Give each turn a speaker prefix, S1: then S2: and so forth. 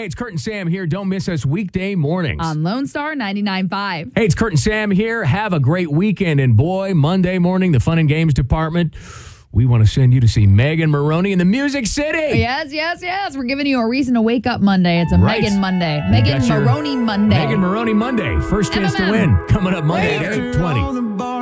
S1: Hey, it's Kurt and Sam here. Don't miss us weekday mornings.
S2: On Lone Star 99.5.
S1: Hey, it's Kurt and Sam here. Have a great weekend. And boy, Monday morning, the Fun and Games department, we want to send you to see Megan Maroney in the Music City.
S2: Yes. We're giving you a reason to wake up Monday. It's a Megan Monday. Megan
S1: got your
S2: Maroney Monday.
S1: Megan Maroney Monday. First chance to win. Coming up Monday at 8:20.